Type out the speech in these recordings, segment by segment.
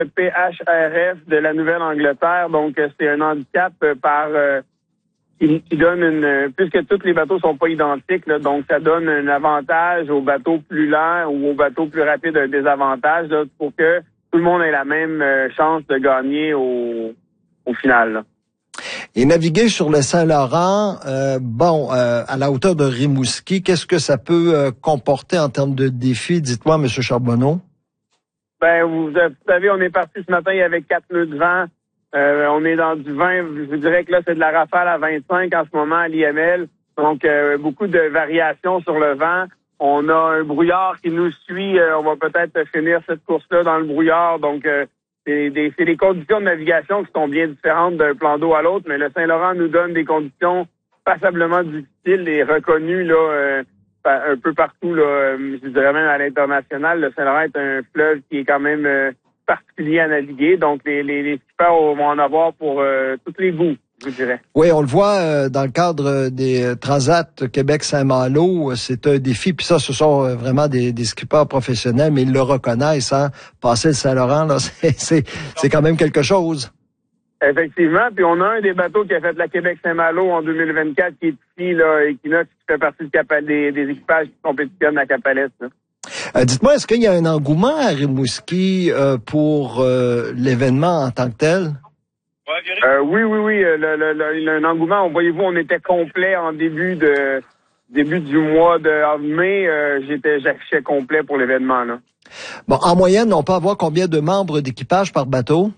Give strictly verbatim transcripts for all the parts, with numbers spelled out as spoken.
P H R F de la Nouvelle-Angleterre. Donc, c'est un handicap par euh, qui, qui donne une... Puisque tous les bateaux sont pas identiques, là, donc ça donne un avantage aux bateaux plus lents ou aux bateaux plus rapides, un désavantage là, pour que tout le monde ait la même euh, chance de gagner au, au final. Là. Et naviguer sur le Saint-Laurent, euh, bon, euh, à la hauteur de Rimouski, qu'est-ce que ça peut euh, comporter en termes de défis? Dites-moi, M. Charbonneau. Ben, vous, vous savez, on est parti ce matin, il y avait quatre nœuds de vent. Euh, on est dans du vingt. Je vous dirais que là, c'est de la rafale à vingt-cinq en ce moment à l'I M L. Donc, euh, beaucoup de variations sur le vent. On a un brouillard qui nous suit. Euh, on va peut-être finir cette course-là dans le brouillard. Donc, euh, c'est des, c'est des conditions de navigation qui sont bien différentes d'un plan d'eau à l'autre, mais le Saint-Laurent nous donne des conditions passablement difficiles et reconnues là euh, un peu partout, là, je dirais même à l'international. Le Saint-Laurent est un fleuve qui est quand même euh, particulier à naviguer, donc les, les, les skippers vont en avoir pour euh, tous les goûts, je dirais. Oui, on le voit euh, dans le cadre des Transat Québec-Saint-Malo, c'est un défi, puis ça, ce sont euh, vraiment des, des skippers professionnels, mais ils le reconnaissent, hein. Passer le Saint-Laurent, là, c'est, c'est, c'est quand même quelque chose. Effectivement, puis on a un des bateaux qui a fait la Québec-Saint-Malo en deux mille vingt-quatre, qui est ici, là, Equinox, qui fait partie du Cap- des, des équipages qui compétitionnent à Capalès, là. Euh, dites-moi, est-ce qu'il y a un engouement à Rimouski euh, pour euh, l'événement en tant que tel? Euh, oui, oui, oui. Le, le, le, un engouement. Voyez-vous, on était complet en début de début du mois de mai. Euh, j'étais, j'affichais complet pour l'événement, là. Bon, en moyenne, on peut avoir combien de membres d'équipage par bateau?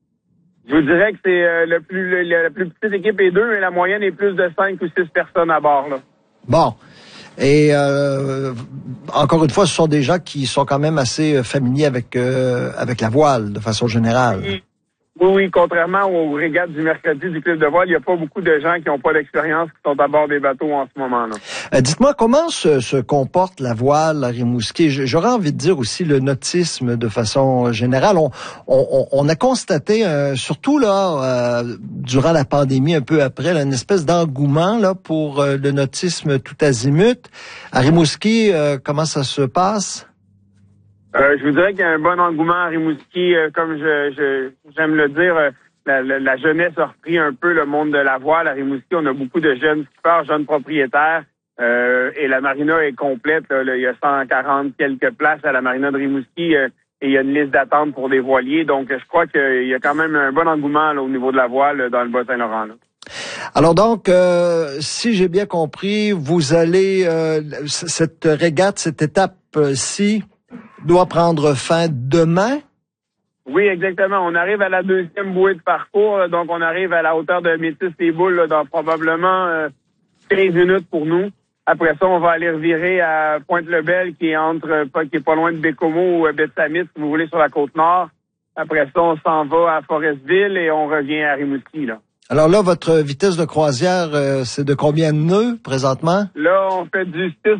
Je vous dirais que c'est euh, le plus le, la plus petite équipe est deux, mais la moyenne est plus de cinq ou six personnes à bord, là. Bon. Et euh, encore une fois, ce sont des gens qui sont quand même assez familiers avec euh, avec la voile, de façon générale. Oui, oui, oui, contrairement aux régates du mercredi du club de voile, il n'y a pas beaucoup de gens qui n'ont pas d'expérience qui sont à bord des bateaux en ce moment-là. Euh, dites-moi, comment se, se comporte la voile à Rimouski? J'aurais envie de dire aussi le nautisme de façon générale. On, on, on a constaté, euh, surtout là, euh, durant la pandémie, un peu après, là, une espèce d'engouement là pour euh, le nautisme tout azimut. À Rimouski, euh, comment ça se passe? Euh, je vous dirais qu'il y a un bon engouement à Rimouski. Euh, comme je, je j'aime le dire, euh, la, la, la jeunesse a repris un peu le monde de la voile. À Rimouski, on a beaucoup de jeunes skippers, jeunes propriétaires. Euh, et la marina est complète. Là, là, il y a cent quarante quelques places à la marina de Rimouski euh, et il y a une liste d'attente pour des voiliers. Donc, je crois qu'il y a quand même un bon engouement là, au niveau de la voile dans le Bas-Saint-Laurent. Là. Alors donc, euh, si j'ai bien compris, vous allez euh, cette régate, cette étape-ci doit prendre fin demain? Oui, exactement. On arrive à la deuxième bouée de parcours, donc on arrive à la hauteur de Métis-les-Boules là, dans probablement euh, quinze minutes pour nous. Après ça, on va aller revirer à Pointe-le-Bel, qui est entre, pas, qui est pas loin de Bécomo ou Betsamit, si vous voulez, sur la Côte-Nord. Après ça, on s'en va à Forestville et on revient à Rimouski, là. Alors là, votre vitesse de croisière, euh, c'est de combien de nœuds présentement? Là, on fait du six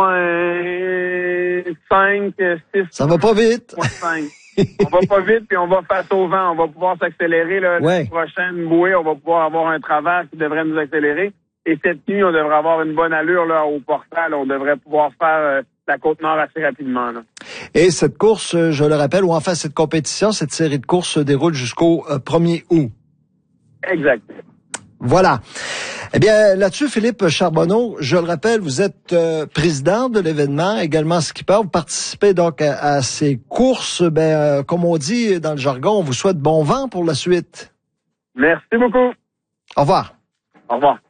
virgule cinq, six. Ça va pas vite. On va pas vite, puis on va face au vent. On va pouvoir s'accélérer. Là, ouais. La prochaine bouée, on va pouvoir avoir un travers qui devrait nous accélérer. Et cette nuit, on devrait avoir une bonne allure là au portal. On devrait pouvoir faire euh, la Côte-Nord assez rapidement. Là. Et cette course, je le rappelle, ou enfin cette compétition, cette série de courses se déroule jusqu'au euh, premier août. Exact. Voilà. Eh bien, là-dessus, Philippe Charbonneau, je le rappelle, vous êtes euh, président de l'événement, également skipper. Vous participez donc à, à ces courses. Ben, euh, comme on dit dans le jargon, on vous souhaite bon vent pour la suite. Merci beaucoup. Au revoir. Au revoir.